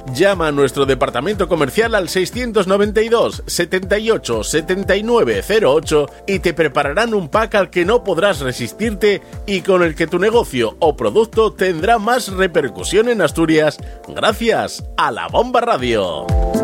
Llama a nuestro departamento comercial al 692 78 79 08 y te prepararán un pack al que no podrás resistirte y con el que tu negocio o producto tendrá más repercusión en Asturias gracias a La Bomba Radio.